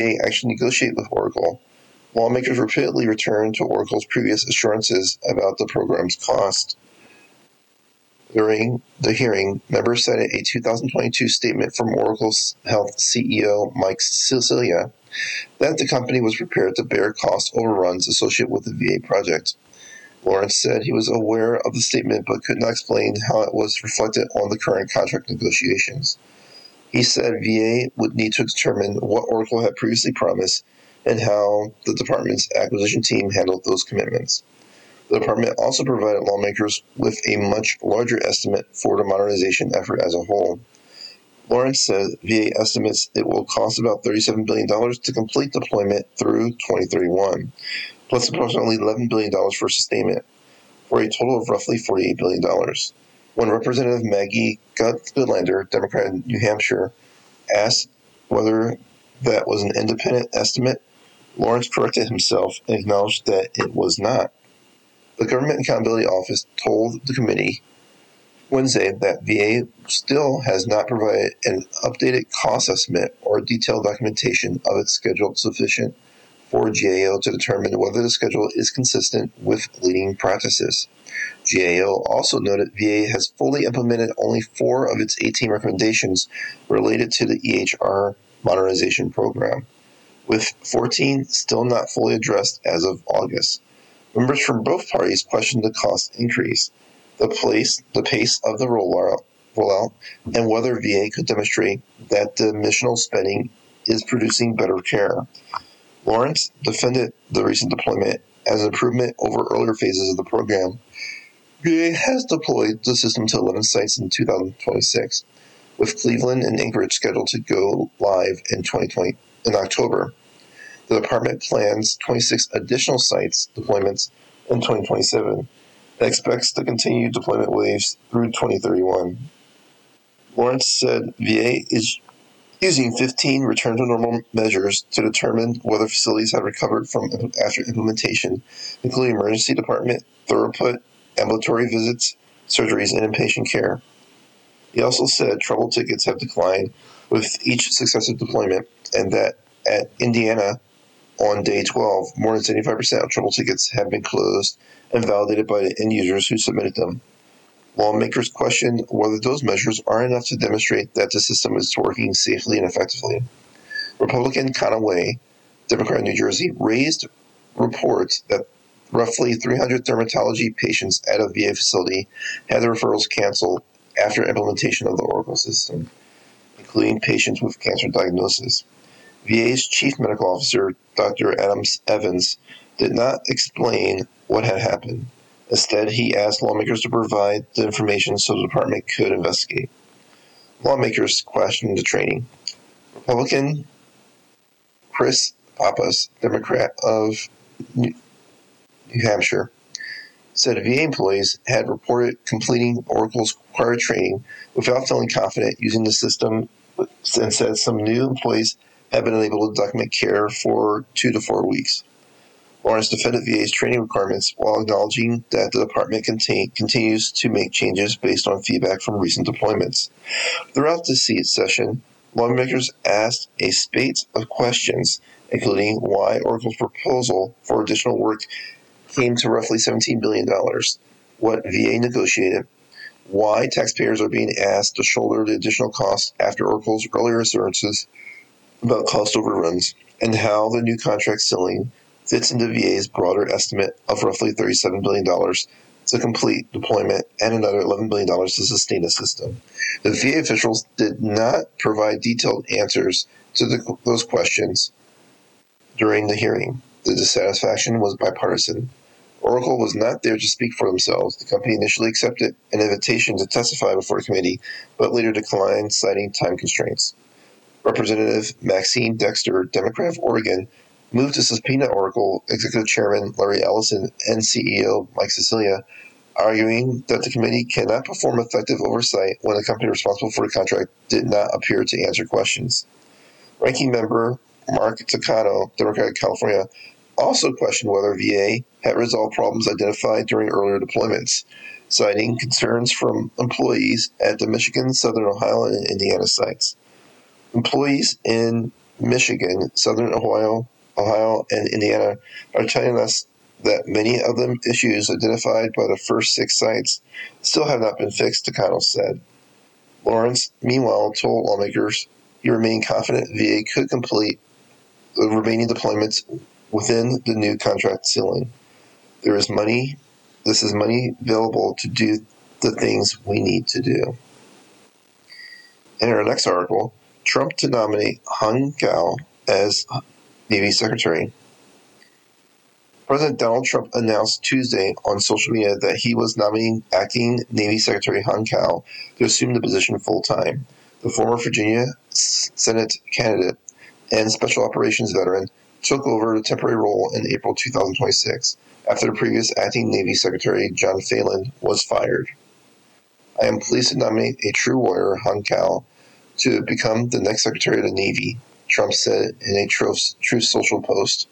VA actually negotiate with Oracle, lawmakers repeatedly returned to Oracle's previous assurances about the program's cost. During the hearing, members cited a 2022 statement from Oracle's Health CEO Mike Sicilia that the company was prepared to bear cost overruns associated with the VA project. Lawrence said he was aware of the statement but could not explain how it was reflected on the current contract negotiations. He said VA would need to determine what Oracle had previously promised and how the department's acquisition team handled those commitments. The department also provided lawmakers with a much larger estimate for the modernization effort as a whole. Lawrence said VA estimates it will cost about $37 billion to complete deployment through 2031, plus approximately $11 billion for sustainment, for a total of roughly $48 billion. When Representative Maggie Goodlander, Democrat in New Hampshire, asked whether that was an independent estimate, Lawrence corrected himself and acknowledged that it was not. The Government Accountability Office told the committee Wednesday that VA still has not provided an updated cost estimate or detailed documentation of its schedule sufficient for GAO to determine whether the schedule is consistent with leading practices. GAO also noted VA has fully implemented only 4 of its 18 recommendations related to the EHR modernization program, with 14 still not fully addressed as of August. Members from both parties questioned the cost increase, the pace of the rollout, and whether VA could demonstrate that the missional spending is producing better care. Lawrence defended the recent deployment as an improvement over earlier phases of the program. VA has deployed the system to 11 sites in 2026, with Cleveland and Anchorage scheduled to go live in October. The department plans 26 additional sites deployments in 2027 and expects to continue deployment waves through 2031. Lawrence said VA is using 15 return-to-normal measures to determine whether facilities have recovered from after implementation, including emergency department, throughput, ambulatory visits, surgeries, and inpatient care. He also said trouble tickets have declined with each successive deployment, and that at Indiana, on day 12, more than 75% of trouble tickets have been closed and validated by the end users who submitted them. Lawmakers questioned whether those measures are enough to demonstrate that the system is working safely and effectively. Republican Conaway, Democrat in New Jersey, raised reports that roughly 300 dermatology patients at a VA facility had their referrals canceled after implementation of the Oracle system, including patients with cancer diagnosis. VA's chief medical officer, Dr. Adam Evans, did not explain what had happened. Instead, he asked lawmakers to provide the information so the department could investigate. Lawmakers questioned the training. Republican Chris Pappas, Democrat of New Hampshire, said VA employees had reported completing Oracle's required training without feeling confident using the system, and said some new employees have been unable to document care for 2 to 4 weeks. Lawrence defended VA's training requirements while acknowledging that the department continues to make changes based on feedback from recent deployments. Throughout the session, lawmakers asked a spate of questions, including why Oracle's proposal for additional work came to roughly $17 billion, what VA negotiated, why taxpayers are being asked to shoulder the additional cost after Oracle's earlier assurances about cost overruns, and how the new contract ceiling fits into VA's broader estimate of roughly $37 billion to complete deployment and another $11 billion to sustain the system. The VA officials did not provide detailed answers to those questions during the hearing. The dissatisfaction was bipartisan. Oracle was not there to speak for themselves. The company initially accepted an invitation to testify before the committee, but later declined, citing time constraints. Representative Maxine Dexter, Democrat of Oregon, moved to subpoena Oracle Executive Chairman Larry Ellison and CEO Mike Sicilia, arguing that the committee cannot perform effective oversight when the company responsible for the contract did not appear to answer questions. Ranking member Mark Takano, Democrat of California, also questioned whether VA had resolved problems identified during earlier deployments, citing concerns from employees at the Michigan, Southern Ohio, and Indiana sites. Employees in Michigan, Southern Ohio, and Indiana are telling us that many of the issues identified by the first 6 sites still have not been fixed, Takano said. Lawrence, meanwhile, told lawmakers he remained confident VA could complete the remaining deployments within the new contract ceiling. This is money available to do the things we need to do. In our next article, Trump to nominate Hung Gao as Navy Secretary. President Donald Trump announced Tuesday on social media that he was nominating acting Navy Secretary Hung Gao to assume the position full-time. The former Virginia Senate candidate and Special Operations veteran took over the temporary role in April 2026 after the previous acting Navy Secretary John Phelan was fired. I am pleased to nominate a true warrior, Hung Gao, to become the next Secretary of the Navy, Trump said in a Truth Social post.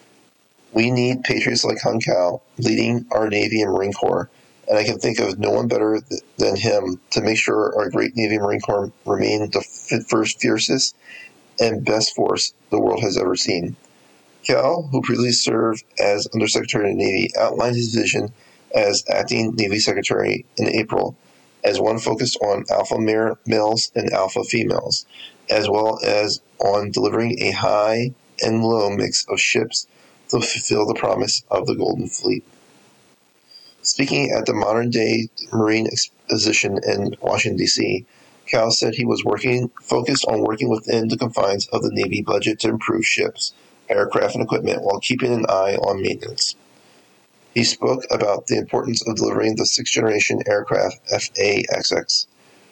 We need patriots like Hung Gao leading our Navy and Marine Corps, and I can think of no one better than him to make sure our great Navy and Marine Corps remain the fiercest and best force the world has ever seen. Gao, who previously served as Undersecretary of the Navy, outlined his vision as acting Navy Secretary in April as one focused on alpha males and alpha females, as well as on delivering a high and low mix of ships to fulfill the promise of the Golden Fleet. Speaking at the Modern Day Marine Exposition in Washington, D.C., Gao said he was focused on working within the confines of the Navy budget to improve ships, aircraft, and equipment while keeping an eye on maintenance. He spoke about the importance of delivering the 6th-generation aircraft F/A-XX,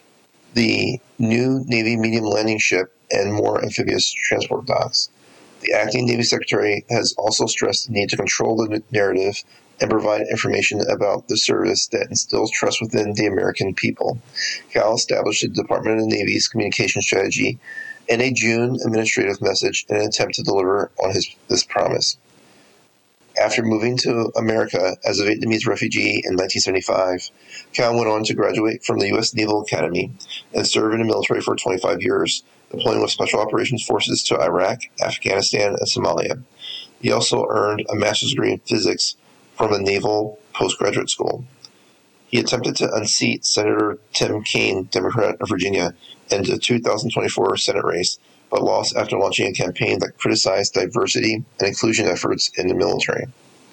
the new Navy medium landing ship, and more amphibious transport docks. The acting Navy Secretary has also stressed the need to control the narrative and provide information about the service that instills trust within the American people. Gao established the Department of the Navy's communication strategy in a June administrative message in an attempt to deliver on this promise. After moving to America as a Vietnamese refugee in 1975, Gao went on to graduate from the U.S. Naval Academy and serve in the military for 25 years, deploying with Special Operations Forces to Iraq, Afghanistan, and Somalia. He also earned a master's degree in physics from the Naval Postgraduate School. He attempted to unseat Senator Tim Kaine, Democrat of Virginia, in the 2024 Senate race, but lost after launching a campaign that criticized diversity and inclusion efforts in the military.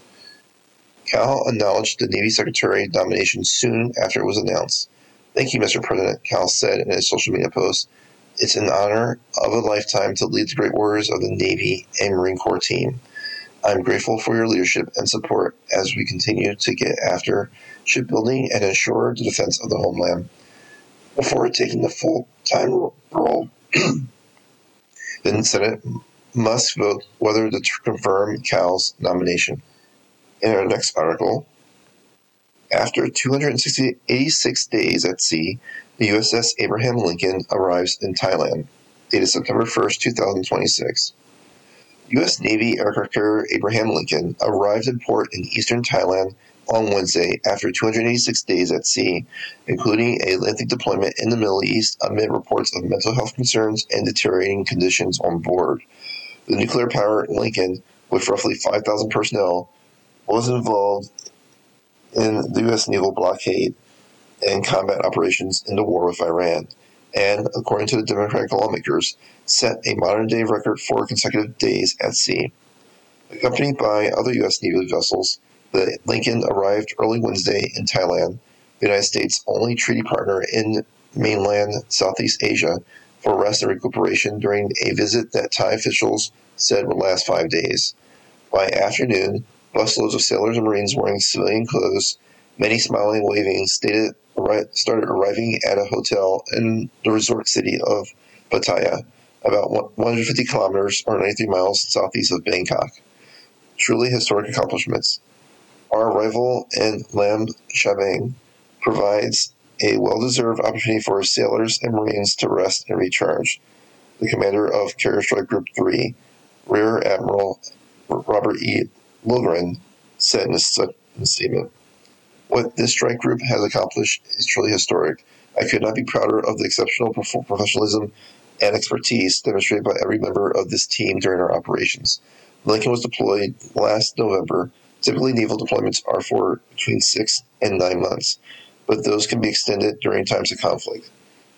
Gao acknowledged the Navy Secretary nomination soon after it was announced. Thank you, Mr. President, Gao said in a social media post. It's an honor of a lifetime to lead the great warriors of the Navy and Marine Corps team. I'm grateful for your leadership and support as we continue to get after shipbuilding and ensure the defense of the homeland. Before taking the full-time role, the Senate must vote whether to confirm Gao's nomination. In our next article, after 286 days at sea, the USS Abraham Lincoln arrives in Thailand, dated September 1st, 2026. U.S. Navy aircraft carrier Abraham Lincoln arrived in port in eastern Thailand on Wednesday after 286 days at sea, including a lengthy deployment in the Middle East amid reports of mental health concerns and deteriorating conditions on board. The nuclear-powered Lincoln, with roughly 5,000 personnel, was involved in the U.S. naval blockade and combat operations in the war with Iran, and, according to the Democratic lawmakers, set a modern-day record for consecutive days at sea. Accompanied by other U.S. Navy vessels, the Lincoln arrived early Wednesday in Thailand, the United States' only treaty partner in mainland Southeast Asia, for rest and recuperation during a visit that Thai officials said would last 5 days. By afternoon, busloads of sailors and Marines wearing civilian clothes, many smiling and waving, started arriving at a hotel in the resort city of Pattaya, about 150 kilometers or 93 miles southeast of Bangkok. Truly historic accomplishments. Our arrival in Lam Shabang provides a well-deserved opportunity for sailors and Marines to rest and recharge, the commander of Carrier Strike Group 3, Rear Admiral Robert E. Logren, said in a statement. What this strike group has accomplished is truly historic. I could not be prouder of the exceptional professionalism and expertise demonstrated by every member of this team during our operations. The Lincoln was deployed last November. Typically, naval deployments are for between 6 and 9 months, but those can be extended during times of conflict.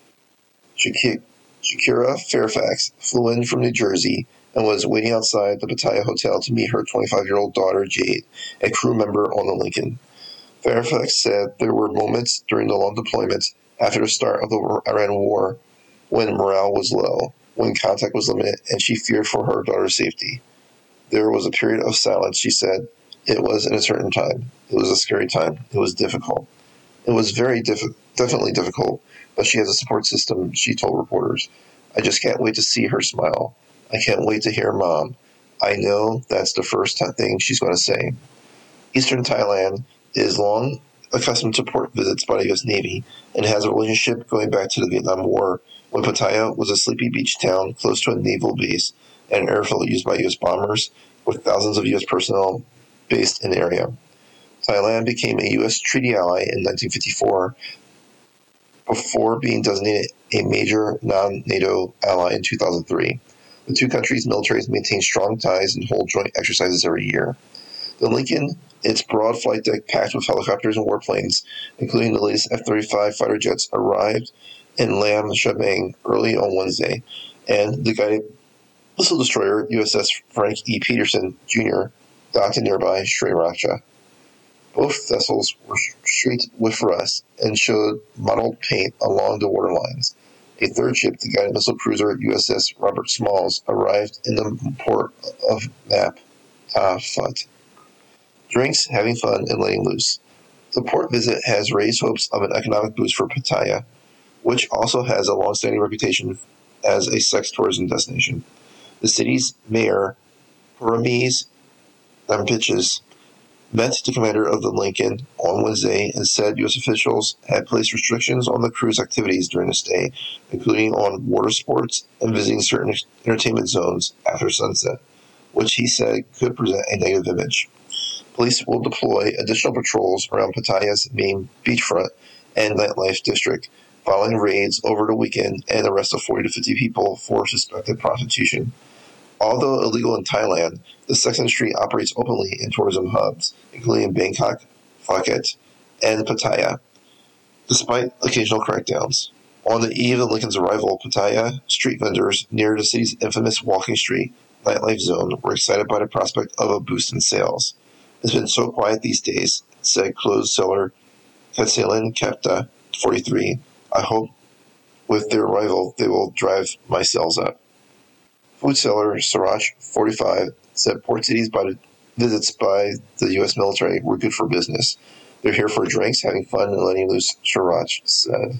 Shakira Fairfax flew in from New Jersey and was waiting outside the Pattaya Hotel to meet her 25-year-old daughter, Jade, a crew member on the Lincoln. Fairfax said there were moments during the long deployment after the start of the Iran war when morale was low, when contact was limited, and she feared for her daughter's safety. There was a period of silence, she said. It was an uncertain time. It was a scary time. It was difficult. It was definitely difficult, but she has a support system, she told reporters. I just can't wait to see her smile. I can't wait to hear Mom. I know that's the first thing she's going to say. Eastern Thailand is long accustomed to port visits by the U.S. Navy and has a relationship going back to the Vietnam War, when Pattaya was a sleepy beach town close to a naval base and an airfield used by U.S. bombers, with thousands of U.S. personnel based in the area. Thailand became a U.S. treaty ally in 1954 before being designated a major non-NATO ally in 2003. The two countries' militaries maintain strong ties and hold joint exercises every year. The Lincoln, its broad flight deck packed with helicopters and warplanes, including the latest F-35 fighter jets, arrived in Lam Shabang early on Wednesday, and the guided missile destroyer USS Frank E. Peterson, Jr. docked in nearby Sriracha. Both vessels were streaked with rust and showed mottled paint along the waterlines. A third ship, the guided missile cruiser USS Robert Smalls, arrived in the port of Map Ta Phut. Drinks, having fun, and letting loose. The port visit has raised hopes of an economic boost for Pattaya, which also has a long-standing reputation as a sex tourism destination. The city's mayor, Paramis Lampichis, met the commander of the Lincoln on Wednesday and said U.S. officials had placed restrictions on the crew's activities during the stay, including on water sports and visiting certain entertainment zones after sunset, which he said could present a negative image. Police will deploy additional patrols around Pattaya's main beachfront and nightlife district, following raids over the weekend and arrest of 40 to 50 people for suspected prostitution. Although illegal in Thailand, the sex industry operates openly in tourism hubs, including Bangkok, Phuket, and Pattaya, despite occasional crackdowns. On the eve of Lincoln's arrival, Pattaya street vendors near the city's infamous Walking Street nightlife zone were excited by the prospect of a boost in sales. It's been so quiet these days, said clothes seller Katsalin Kepta, 43. I hope with their arrival they will drive my sales up. Food seller Siraj, 45, said port cities visits by the U.S. military were good for business. They're here for drinks, having fun, and letting loose, Siraj said.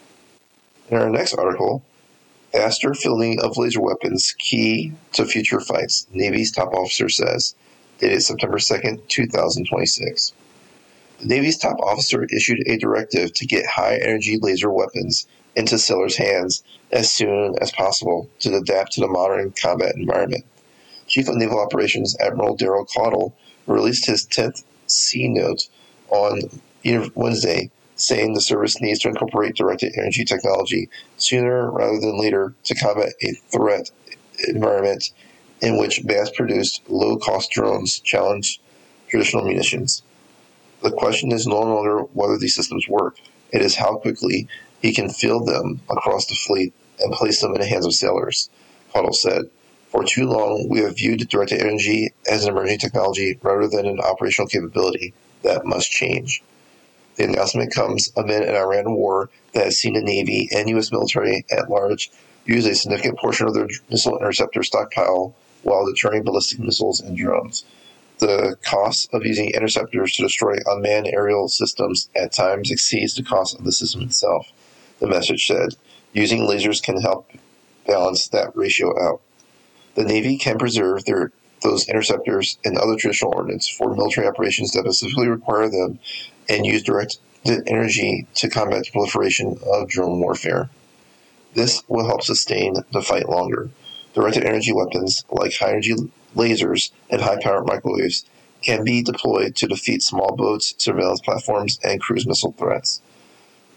In our next article, faster fielding of laser weapons key to future fights, Navy's top officer says, dated September 2nd, 2026. The Navy's top officer issued a directive to get high-energy laser weapons into sailors' hands as soon as possible to adapt to the modern combat environment. Chief of Naval Operations Admiral Daryl Caudle released his 10th C note on Wednesday, saying the service needs to incorporate directed energy technology sooner rather than later to combat a threat environment in which mass-produced, low-cost drones challenge traditional munitions. The question is no longer whether these systems work. It is how quickly he can field them across the fleet and place them in the hands of sailors, Caudle said. For too long, we have viewed directed energy as an emerging technology rather than an operational capability. That must change. The announcement comes amid an Iran war that has seen the Navy and U.S. military at large use a significant portion of their missile interceptor stockpile while deterring ballistic missiles and drones. The cost of using interceptors to destroy unmanned aerial systems at times exceeds the cost of the system itself, the message said. Using lasers can help balance that ratio out. The Navy can preserve those interceptors and other traditional ordnance for military operations that specifically require them and use directed energy to combat the proliferation of drone warfare. This will help sustain the fight longer. Directed energy weapons, like high-energy lasers and high-power microwaves, can be deployed to defeat small boats, surveillance platforms, and cruise missile threats.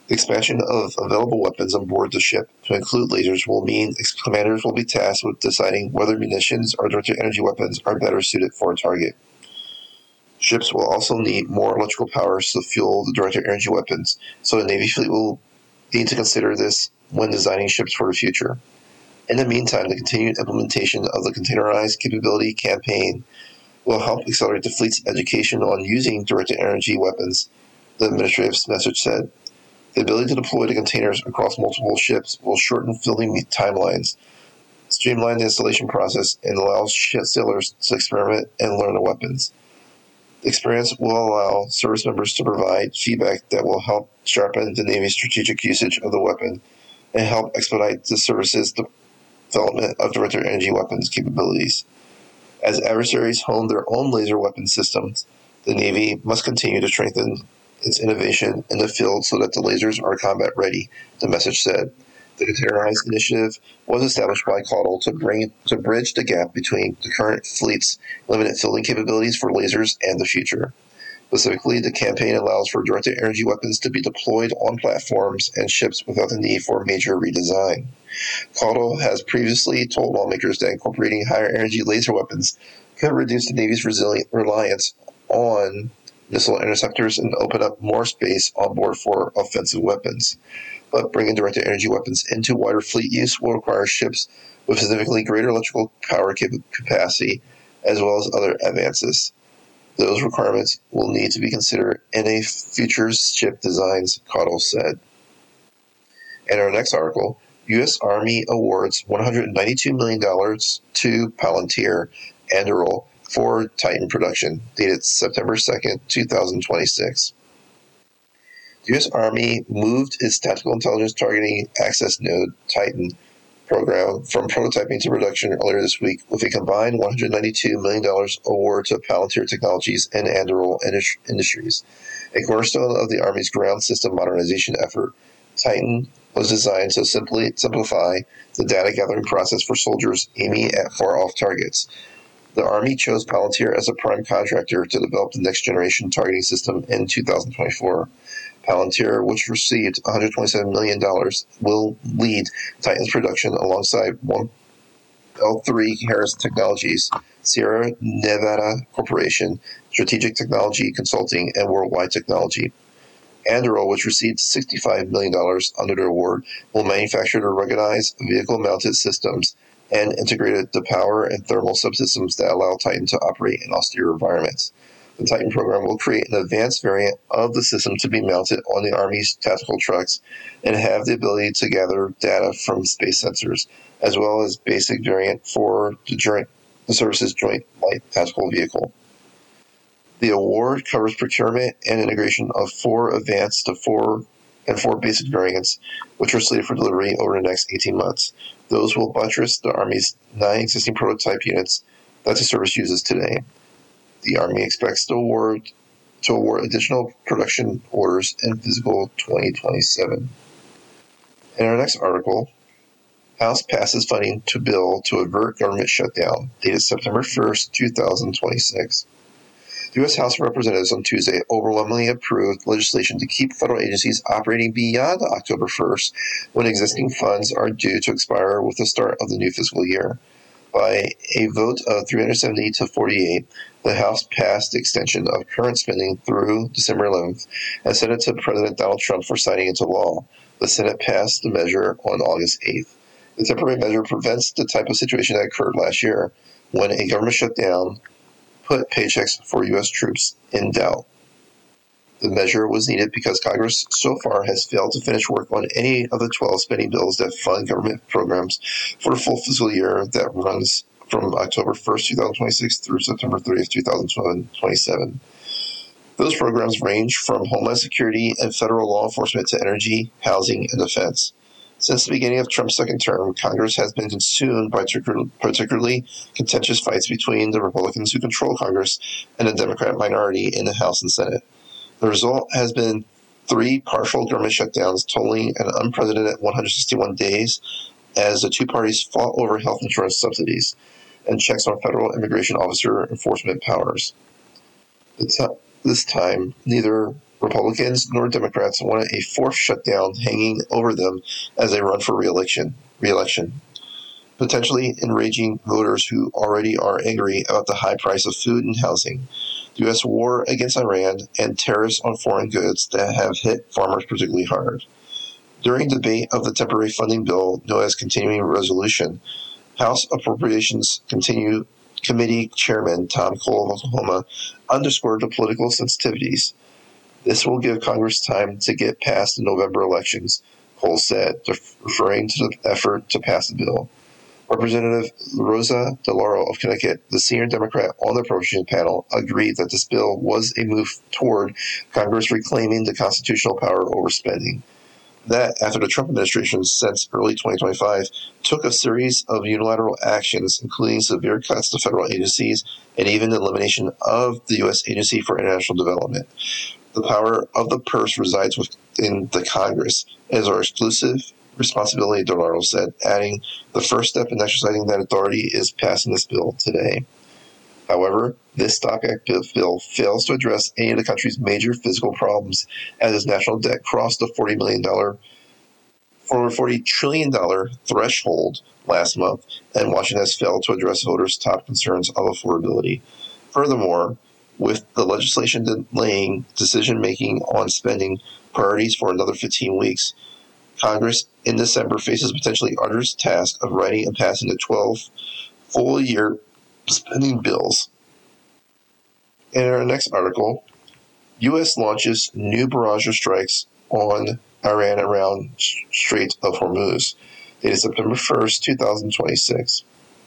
The expansion of available weapons on board the ship to include lasers will mean commanders will be tasked with deciding whether munitions or directed energy weapons are better suited for a target. Ships will also need more electrical powers to fuel the directed energy weapons, so the Navy fleet will need to consider this when designing ships for the future. In the meantime, the continued implementation of the Containerized Capability Campaign will help accelerate the fleet's education on using directed energy weapons, the administrative message said. The ability to deploy the containers across multiple ships will shorten fielding timelines, streamline the installation process, and allow sailors to experiment and learn the weapons. The experience will allow service members to provide feedback that will help sharpen the Navy's strategic usage of the weapon and help expedite the service's development of directed energy weapons capabilities. As adversaries hone their own laser weapon systems, the Navy must continue to strengthen its innovation in the field so that the lasers are combat ready, the message said. The Containerized Initiative was established by Caudle to bridge the gap between the current fleet's limited fielding capabilities for lasers and the future. Specifically, the campaign allows for directed energy weapons to be deployed on platforms and ships without the need for major redesign. Caudle has previously told lawmakers that incorporating higher energy laser weapons could reduce the Navy's reliance on missile interceptors and open up more space on board for offensive weapons. But bringing directed energy weapons into wider fleet use will require ships with significantly greater electrical power capacity, as well as other advances. Those requirements will need to be considered in a future ship designs, Caudle said. In our next article, U.S. Army awards $192 million to Palantir Anduril for Titan production, dated September 2nd, 2026. The U.S. Army moved its Tactical Intelligence Targeting Access Node, Titan, program from prototyping to production earlier this week with a combined $192 million award to Palantir Technologies and Anduril Industries. A cornerstone of the Army's ground system modernization effort, Titan was designed to simplify the data gathering process for soldiers aiming at far-off targets. The Army chose Palantir as a prime contractor to develop the next-generation targeting system in 2024. Palantir, which received $127 million, will lead Titan's production alongside L3 Harris Technologies, Sierra Nevada Corporation, Strategic Technology Consulting, and Worldwide Technology. Anduril, which received $65 million under the award, will manufacture the ruggedized vehicle-mounted systems and integrated the power and thermal subsystems that allow Titan to operate in austere environments. The Titan program will create an advanced variant of the system to be mounted on the Army's tactical trucks and have the ability to gather data from space sensors, as well as basic variant for the service's Joint Light Tactical Vehicle. The award covers procurement and integration of 4 advanced to 4 basic variants, which are slated for delivery over the next 18 months. Those will buttress the Army's 9 existing prototype units that the service uses today. The Army expects to award additional production orders in fiscal 2027. In our next article, House passes funding to bill to avert government shutdown, dated September 1st, 2026. The U.S. House of Representatives on Tuesday overwhelmingly approved legislation to keep federal agencies operating beyond October 1st, when existing funds are due to expire with the start of the new fiscal year. By a vote of 370 to 48, the House passed the extension of current spending through December 11th and sent it to President Donald Trump for signing into law. The Senate passed the measure on August 8th. The temporary measure prevents the type of situation that occurred last year, when a government shutdown put paychecks for U.S. troops in doubt. The measure was needed because Congress so far has failed to finish work on any of the 12 spending bills that fund government programs for the full fiscal year that runs from October 1st, 2026 through September 30th, 2027. Those programs range from Homeland Security and federal law enforcement to energy, housing, and defense. Since the beginning of Trump's second term, Congress has been consumed by particularly contentious fights between the Republicans who control Congress and the Democrat minority in the House and Senate. The result has been 3 partial government shutdowns totaling an unprecedented 161 days as the two parties fought over health insurance subsidies and checks on federal immigration officer enforcement powers. This time, neither Republicans nor Democrats wanted a fourth shutdown hanging over them as they run for re-election, potentially enraging voters who already are angry about the high price of food and housing, the U.S. war against Iran, and tariffs on foreign goods that have hit farmers particularly hard. During debate of the temporary funding bill known as Continuing Resolution, House Appropriations Committee Chairman Tom Cole of Oklahoma underscored the political sensitivities. This will give Congress time to get past the November elections, Cole said, referring to the effort to pass the bill. Representative Rosa DeLauro of Connecticut, the senior Democrat on the appropriations panel, agreed that this bill was a move toward Congress reclaiming the constitutional power over spending. That, after the Trump administration since early 2025 took a series of unilateral actions, including severe cuts to federal agencies and even the elimination of the U.S. Agency for International Development. The power of the purse resides within the Congress. It is our exclusive responsibility, DeLauro said, adding, the first step in exercising that authority is passing this bill today. However, this Stop Act bill fails to address any of the country's major physical problems, as its national debt crossed the $40 trillion threshold last month, and Washington has failed to address voters' top concerns of affordability. Furthermore, with the legislation delaying decision-making on spending priorities for another 15 weeks, Congress in December faces potentially arduous task of writing and passing the 12 full-year spending bills. In our next article, U.S. launches new barrage of strikes on Iran around Strait of Hormuz, dated September 1st, 2026.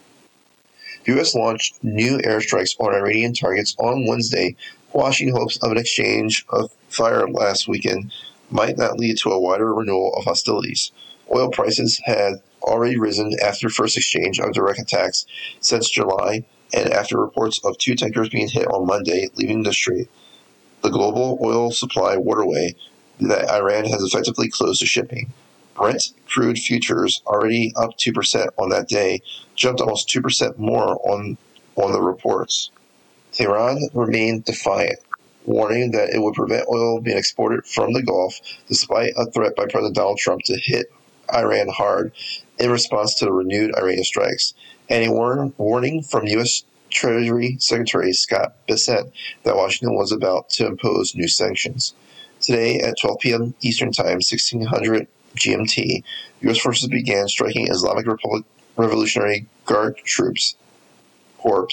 The U.S. launched new airstrikes on Iranian targets on Wednesday, quashing hopes of an exchange of fire last weekend might not lead to a wider renewal of hostilities. Oil prices had already risen after the first exchange of direct attacks since July, and after reports of 2 tankers being hit on Monday leaving the strait. The global oil supply waterway that Iran has effectively closed to shipping. Brent crude futures, already up 2% on that day, jumped almost 2% more on the reports. Tehran remained defiant, warning that it would prevent oil being exported from the Gulf despite a threat by President Donald Trump to hit Iran hard in response to the renewed Iranian strikes, and a warning from U.S. Treasury Secretary Scott Bessent that Washington was about to impose new sanctions. Today at 12 p.m. Eastern Time, 1600 GMT, U.S. forces began striking Islamic Revolutionary Guard Troops Corps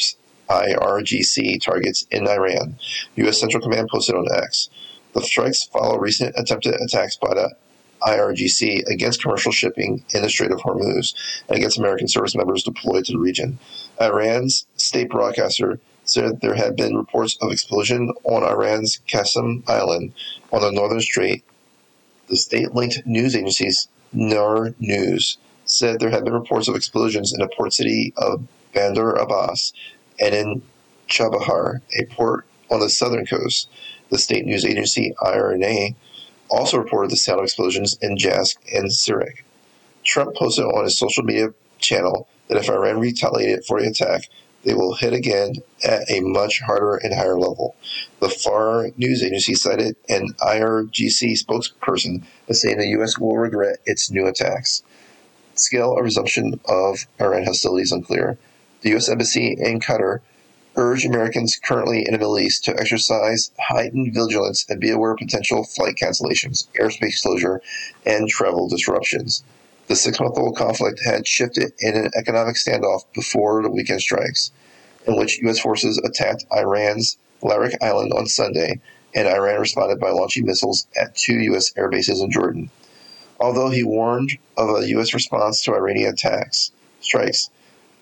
IRGC targets in Iran, U.S. Central Command posted on X. The strikes follow recent attempted attacks by the IRGC against commercial shipping in the Strait of Hormuz and against American service members deployed to the region. Iran's state broadcaster said there had been reports of explosion on Iran's Qasem Island on the northern strait. The state-linked news agency Nar News said there had been reports of explosions in the port city of Bandar Abbas and in Chabahar, a port on the southern coast. The state news agency IRNA also reported the sound of explosions in Jask and Sirak. Trump posted on his social media channel that if Iran retaliated for the attack, they will hit again at a much harder and higher level. The FAR news agency cited an IRGC spokesperson as saying the U.S. will regret its new attacks. Scale of resumption of Iran hostilities unclear. The U.S. Embassy in Qatar urged Americans currently in the Middle East to exercise heightened vigilance and be aware of potential flight cancellations, airspace closure, and travel disruptions. The 6-month-old conflict had shifted in an economic standoff before the weekend strikes, in which U.S. forces attacked Iran's Larak Island on Sunday, and Iran responded by launching missiles at 2 U.S. air bases in Jordan. Although he warned of a U.S. response to Iranian strikes,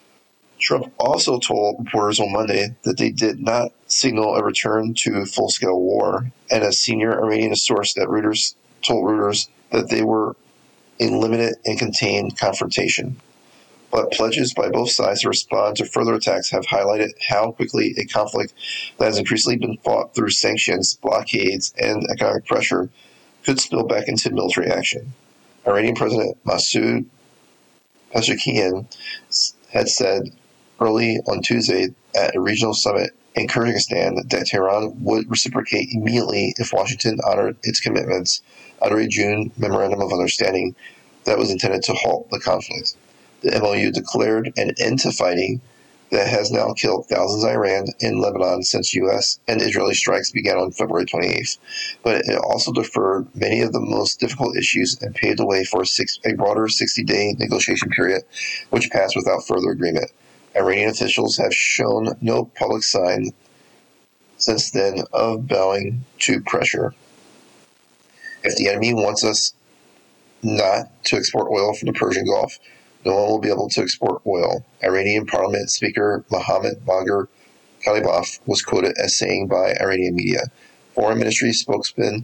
Trump also told reporters on Monday that they did not signal a return to full-scale war, and a senior Iranian source that told Reuters that they were in limited and contained confrontation. But pledges by both sides to respond to further attacks have highlighted how quickly a conflict that has increasingly been fought through sanctions, blockades, and economic pressure could spill back into military action. Iranian President Masoud Pezeshkian had said early on Tuesday at a regional summit and Kyrgyzstan that Tehran would reciprocate immediately if Washington honored its commitments under a June Memorandum of Understanding that was intended to halt the conflict. The MOU declared an end to fighting that has now killed thousands of Iran and Lebanon since U.S. and Israeli strikes began on February 28th. But it also deferred many of the most difficult issues and paved the way for a broader 60-day negotiation period, which passed without further agreement. Iranian officials have shown no public sign since then of bowing to pressure. If the enemy wants us not to export oil from the Persian Gulf, no one will be able to export oil. Iranian Parliament Speaker Mohammad Bagher Ghalibaf was quoted as saying by Iranian media. Foreign Ministry spokesman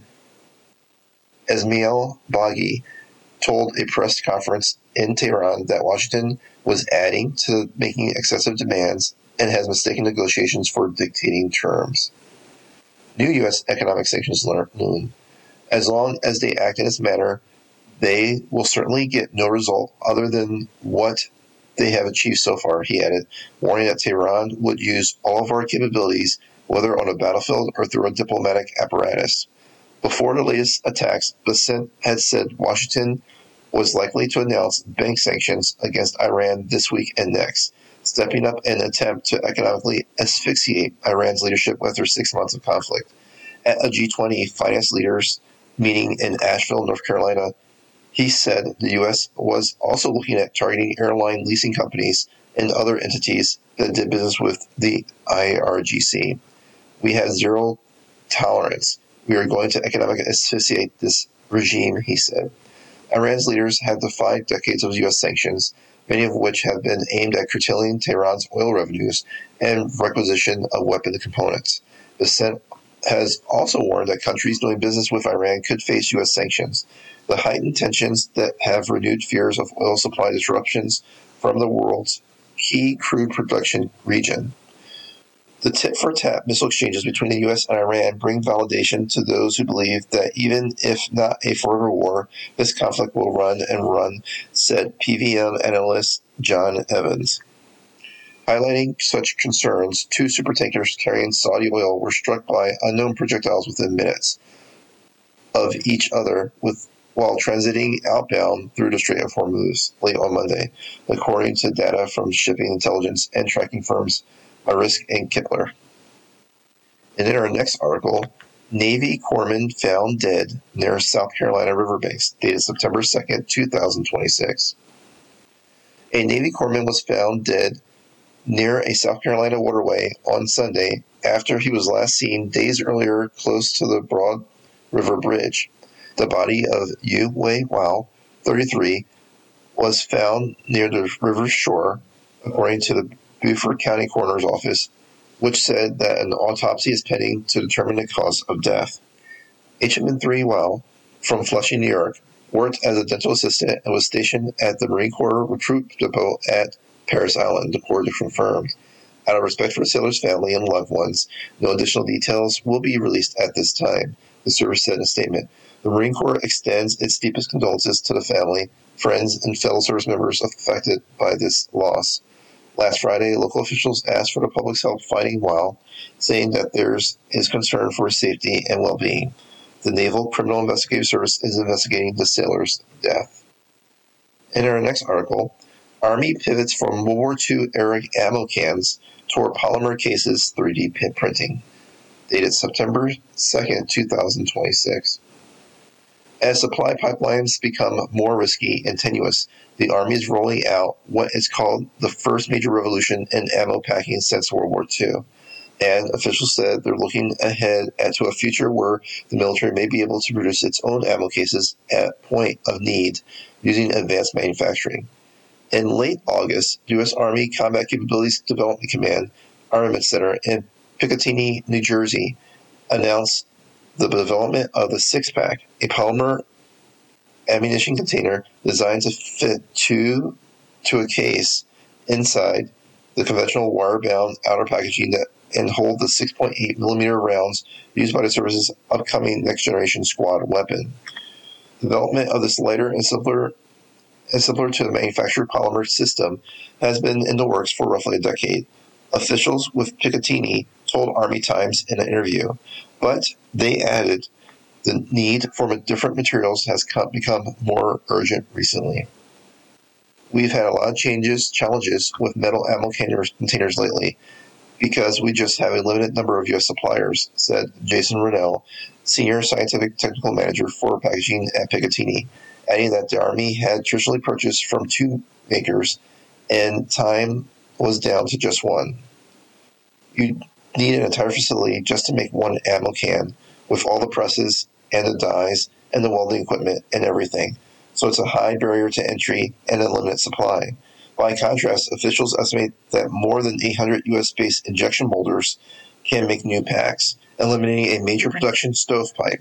Esmail Baghi told a press conference in Tehran that Washington was adding to making excessive demands and has mistaken negotiations for dictating terms. New U.S. economic sanctions loom. As long as they act in this manner, they will certainly get no result other than what they have achieved so far, he added, warning that Tehran would use all of our capabilities, whether on a battlefield or through a diplomatic apparatus. Before the latest attacks, Bessent had said Washington was likely to announce bank sanctions against Iran this week and next, stepping up in an attempt to economically asphyxiate Iran's leadership after 6 months of conflict. At a G20 finance leaders meeting in Asheville, North Carolina, he said the U.S. was also looking at targeting airline leasing companies and other entities that did business with the IRGC. We have zero tolerance. We are going to economically asphyxiate this regime, he said. Iran's leaders have defied decades of U.S. sanctions, many of which have been aimed at curtailing Tehran's oil revenues and requisition of weapon components. The Senate has also warned that countries doing business with Iran could face U.S. sanctions. The heightened tensions that have renewed fears of oil supply disruptions from the world's key crude production region. The tit-for-tat missile exchanges between the U.S. and Iran bring validation to those who believe that even if not a forever war, this conflict will run and run, said PVM analyst John Evans. Highlighting such concerns, 2 supertankers carrying Saudi oil were struck by unknown projectiles within minutes of each other while transiting outbound through the Strait of Hormuz late on Monday, according to data from shipping intelligence and tracking firms Maersk and Kepler. And in our next article, Navy corpsman found dead near South Carolina riverbanks, dated September 2nd, 2026. A Navy corpsman was found dead near a South Carolina waterway on Sunday after he was last seen days earlier close to the Broad River Bridge. The body of Yu Wei Wao, 33, was found near the river's shore, according to the Beaufort County Coroner's Office, which said that an autopsy is pending to determine the cause of death. Midshipman 3 Wao, from Flushing, New York, worked as a dental assistant and was stationed at the Marine Corps Recruit Depot at Parris Island, the Corps confirmed. Out of respect for the sailor's family and loved ones, no additional details will be released at this time, the service said in a statement. The Marine Corps extends its deepest condolences to the family, friends, and fellow service members affected by this loss. Last Friday, local officials asked for the public's help finding Wao, saying that there is concern for his safety and well-being. The Naval Criminal Investigative Service is investigating the sailor's death. In our next article, Army pivots from World War II era ammo cans toward polymer cases 3D printing. Dated September 2nd, 2026. As supply pipelines become more risky and tenuous, the Army is rolling out what is called the first major revolution in ammo packing since World War II. And officials said they're looking ahead to a future where the military may be able to produce its own ammo cases at point of need using advanced manufacturing. In late August, the U.S. Army Combat Capabilities Development Command Armament Center in Picatinny, New Jersey, announced the development of the six-pack, a polymer ammunition container designed to fit two to a case inside the conventional wire-bound outer packaging and hold the 6.8 millimeter rounds used by the service's upcoming next-generation squad weapon. Development of this lighter and simpler to the manufactured polymer system has been in the works for roughly a decade. Officials with Picatinny told Army Times in an interview. But they added, the need for different materials has become more urgent recently. We've had a lot of challenges with metal ammo containers lately because we just have a limited number of U.S. suppliers, said Jason Rennell, Senior Scientific Technical Manager for Packaging at Picatinny, adding that the Army had traditionally purchased from 2 makers and time was down to just 1. You need an entire facility just to make 1 ammo can with all the presses and the dies and the welding equipment and everything. So it's a high barrier to entry and a limited supply. By contrast, officials estimate that more than 800 U.S.-based injection molders can make new packs, eliminating a major production stovepipe.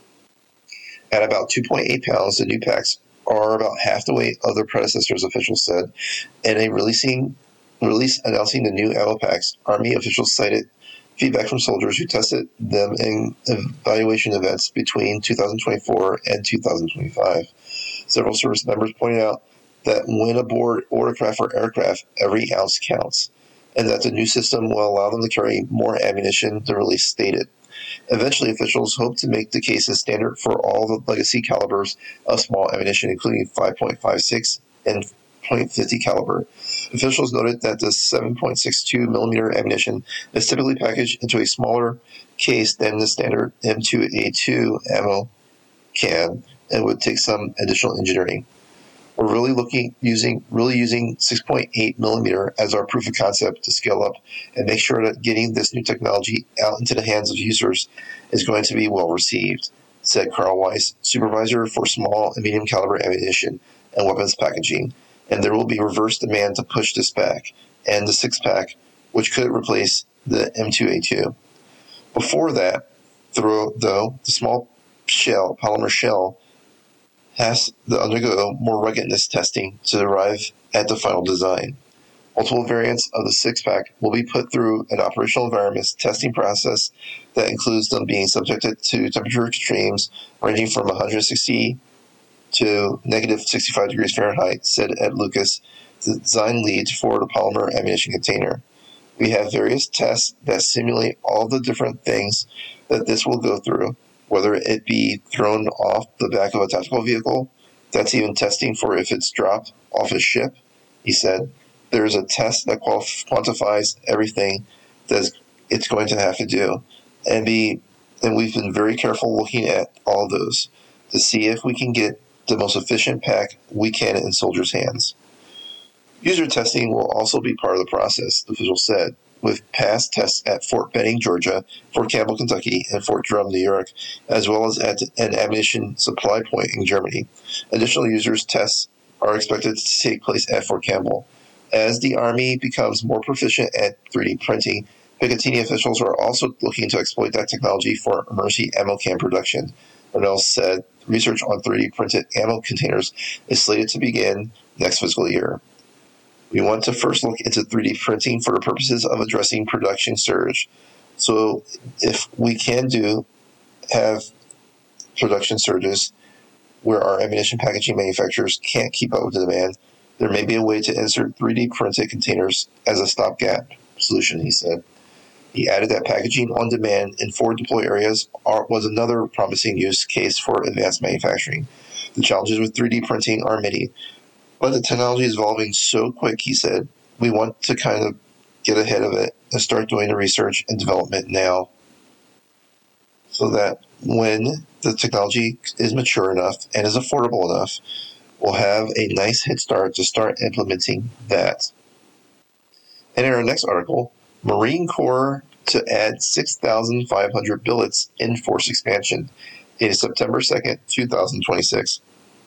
At about 2.8 pounds, the new packs are about half the weight of their predecessors, officials said. In a release announcing the new ammo packs, Army officials cited feedback from soldiers who tested them in evaluation events between 2024 and 2025. Several service members pointed out that when aboard watercraft or aircraft, every ounce counts, and that the new system will allow them to carry more ammunition, the release stated. Eventually, officials hope to make the cases standard for all the legacy calibers of small ammunition, including 5.56 and .50 caliber. Officials noted that the 7.62 millimeter ammunition is typically packaged into a smaller case than the standard M2A2 ammo can and would take some additional engineering. We're really using 6.8 millimeter as our proof of concept to scale up and make sure that getting this new technology out into the hands of users is going to be well received, said Carl Weiss, supervisor for small and medium caliber ammunition and weapons packaging. And there will be reverse demand to push this back and the 6-pack, which could replace the M2A2. Before that, though, the small polymer shell, has to undergo more ruggedness testing to arrive at the final design. Multiple variants of the 6-pack will be put through an operational environments testing process that includes them being subjected to temperature extremes ranging from 160 to negative 65 degrees Fahrenheit, said Ed Lucas, the design lead for the polymer ammunition container. We have various tests that simulate all the different things that this will go through, whether it be thrown off the back of a tactical vehicle. That's even testing for if it's dropped off a ship, he said. There's a test that quantifies everything that it's going to have to do. And we've been very careful looking at all of those to see if we can get the most efficient pack we can in soldiers' hands. User testing will also be part of the process, the official said, with past tests at Fort Benning, Georgia, Fort Campbell, Kentucky, and Fort Drum, New York, as well as at an ammunition supply point in Germany. Additional users' tests are expected to take place at Fort Campbell. As the Army becomes more proficient at 3D printing, Picatinny officials are also looking to exploit that technology for emergency ammo can production. Rennell said research on 3D printed ammo containers is slated to begin next fiscal year. We want to first look into 3D printing for the purposes of addressing production surge. So if we can have production surges where our ammunition packaging manufacturers can't keep up with the demand, there may be a way to insert 3D printed containers as a stopgap solution, he said. He added that packaging on demand in forward deploy areas was another promising use case for advanced manufacturing. The challenges with 3D printing are many, but the technology is evolving so quick, he said, we want to kind of get ahead of it and start doing the research and development now so that when the technology is mature enough and is affordable enough, we'll have a nice head start to start implementing that. And in our next article, Marine Corps to add 6,500 billets in force expansion. It is September 2nd, 2026.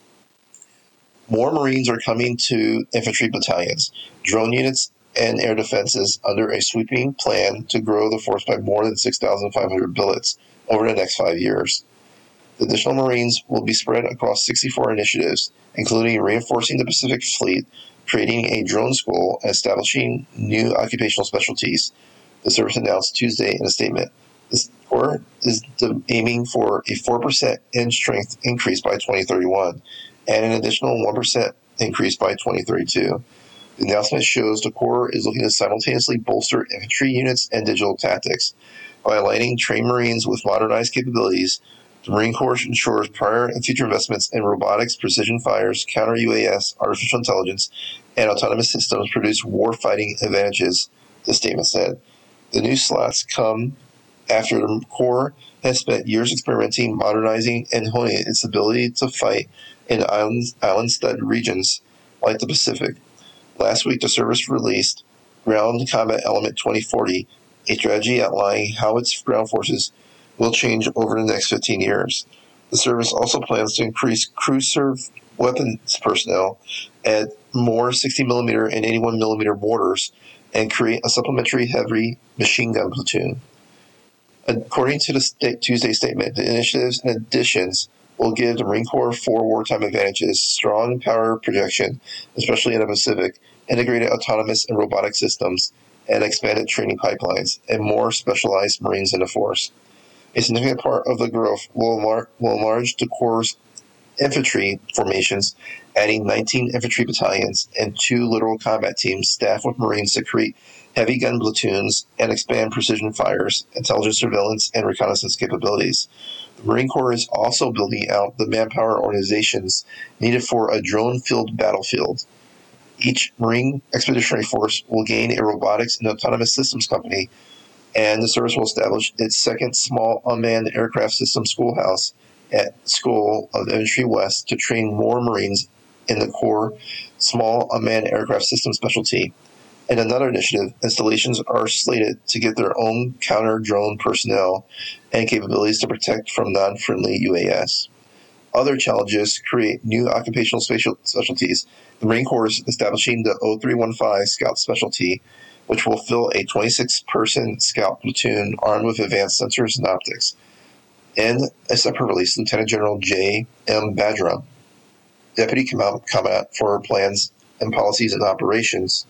More Marines are coming to infantry battalions, drone units, and air defenses under a sweeping plan to grow the force by more than 6,500 billets over the next 5 years. The additional Marines will be spread across 64 initiatives, including reinforcing the Pacific Fleet, creating a drone school, and establishing new occupational specialties, the service announced Tuesday in a statement. The Corps is aiming for a 4% in strength increase by 2031 and an additional 1% increase by 2032. The announcement shows the Corps is looking to simultaneously bolster infantry units and digital tactics. By aligning trained Marines with modernized capabilities, the Marine Corps ensures prior and future investments in robotics, precision fires, counter-UAS, artificial intelligence, and autonomous systems produce war-fighting advantages, the statement said. The new slots come after the Corps has spent years experimenting, modernizing, and honing its ability to fight in island-studded regions like the Pacific. Last week, the service released Ground Combat Element 2040, a strategy outlining how its ground forces will change over the next 15 years. The service also plans to increase crew-served weapons personnel, add more 60mm and 81mm mortars, and create a supplementary heavy machine gun platoon. According to the Tuesday statement, the initiatives and additions will give the Marine Corps 4 wartime advantages: strong power projection, especially in the Pacific, integrated autonomous and robotic systems, and expanded training pipelines, and more specialized Marines in the force. A significant part of the growth will enlarge the Corps' infantry formations, adding 19 infantry battalions and 2 littoral combat teams staffed with Marines to create heavy gun platoons and expand precision fires, intelligence surveillance, and reconnaissance capabilities. The Marine Corps is also building out the manpower organizations needed for a drone-filled battlefield. Each Marine Expeditionary Force will gain a robotics and autonomous systems company, and the service will establish its second small unmanned aircraft system schoolhouse at School of Infantry West to train more Marines in the Corps Small Unmanned Aircraft System specialty. In another initiative, installations are slated to get their own counter-drone personnel and capabilities to protect from non-friendly UAS. Other challenges create new occupational specialties. The Marine Corps is establishing the 0315 Scout Specialty, which will fill a 26-person scout platoon armed with advanced sensors and optics. In a separate release, Lieutenant General J. M. Bajram, Deputy Commandant for Plans and Policies and Operations,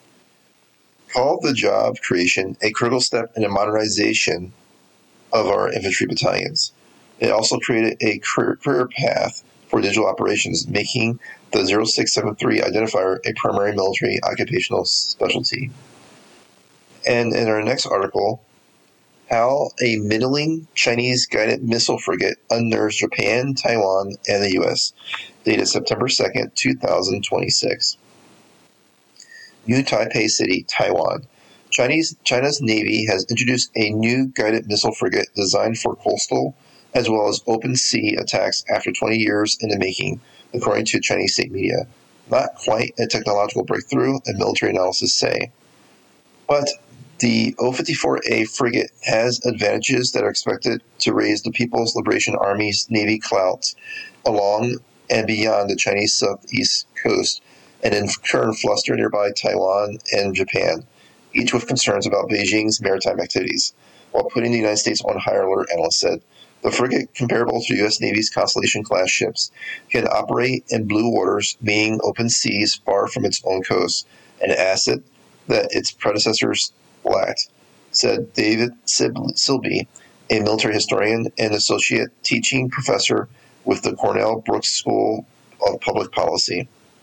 called the job creation a critical step in the modernization of our infantry battalions. It also created a career path for digital operations, making the 0673 identifier a primary military occupational specialty. And in our next article, how a middling Chinese guided missile frigate unnerves Japan, Taiwan, and the U.S., dated September 2nd, 2026. New Taipei City, Taiwan. China's Navy has introduced a new guided missile frigate designed for coastal as well as open sea attacks after 20 years in the making, according to Chinese state media. Not quite a technological breakthrough, and military analysts say. But the O-54A frigate has advantages that are expected to raise the People's Liberation Army's Navy clout along and beyond the Chinese southeast coast, and in turn fluster nearby Taiwan and Japan, each with concerns about Beijing's maritime activities, while putting the United States on higher alert, analysts said. The frigate, comparable to U.S. Navy's Constellation-class ships, can operate in blue waters, meaning open seas far from its own coast, an asset that its predecessors lacked, said David Silby, a military historian and associate teaching professor with the Cornell Brooks School of Public Policy.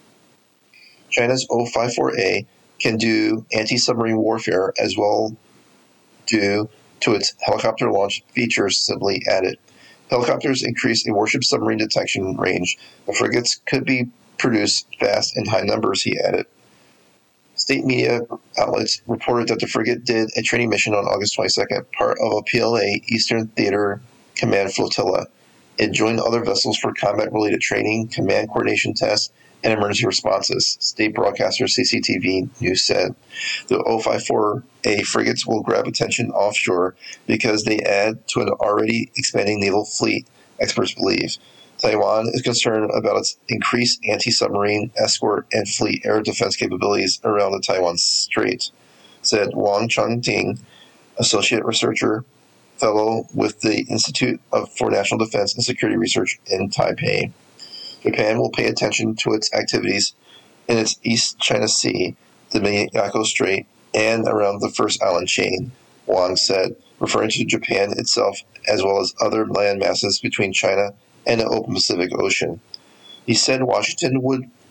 China's O-54A can do anti-submarine warfare as well due to its helicopter launch features, Sibley added. Helicopters increase a warship submarine detection range. The frigates could be produced fast in high numbers, he added. State media outlets reported that the frigate did a training mission on August 22nd, part of a PLA Eastern Theater Command flotilla. It joined other vessels for combat-related training, command coordination tests, and emergency responses, state broadcaster CCTV News said. The O-54A frigates will grab attention offshore because they add to an already expanding naval fleet, experts believe. Taiwan is concerned about its increased anti-submarine, escort, and fleet air defense capabilities around the Taiwan Strait, said Wang Chongting, associate researcher fellow with the Institute for National Defense and Security Research in Taipei. Japan will pay attention to its activities in its East China Sea, the Miyako Strait, and around the First Island chain, Wang said, referring to Japan itself as well as other land masses between China and the open Pacific Ocean. He said Washington would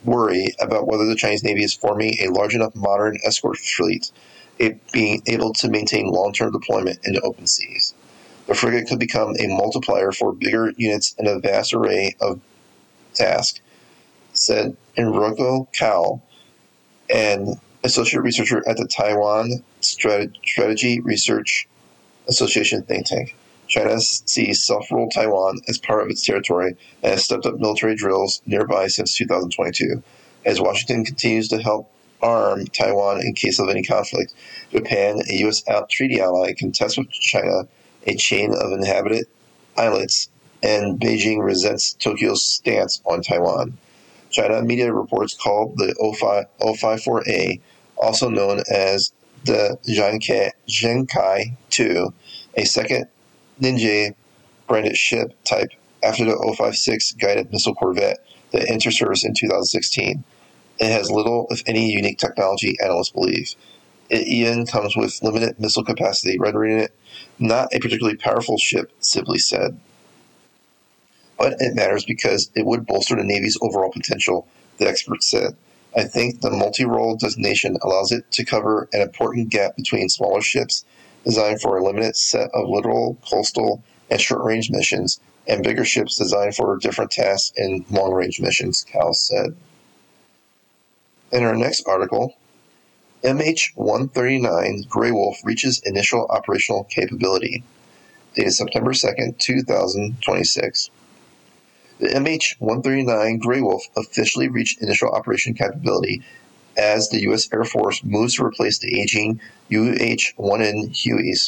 worry about whether the Chinese Navy is forming a large enough modern escort fleet, it being able to maintain long-term deployment in the open seas. The frigate could become a multiplier for bigger units in a vast array of tasks, said Enrico Cao, an associate researcher at the Taiwan Strategy Research Association think tank. China sees self-ruled Taiwan as part of its territory and has stepped up military drills nearby since 2022. As Washington continues to help arm Taiwan in case of any conflict, Japan, a U.S. treaty ally, contests with China a chain of inhabited islets, and Beijing resents Tokyo's stance on Taiwan. China media reports called the 054A, also known as the Zhengkai 2, a second Ninja-branded ship type after the 056 guided missile corvette that entered service in 2016. It has little, if any, unique technology, analysts believe. It even comes with limited missile capacity, rendering it not a particularly powerful ship, Sibley said. But it matters because it would bolster the Navy's overall potential, the expert said. I think the multi-role designation allows it to cover an important gap between smaller ships designed for a limited set of littoral, coastal, and short-range missions, and bigger ships designed for different tasks and long-range missions, Cal said. In our next article, MH-139 Grey Wolf reaches initial operational capability, dated September 2nd, 2026. The MH-139 Grey Wolf officially reached initial operation capability as the U.S. Air Force moves to replace the aging UH-1N Hueys.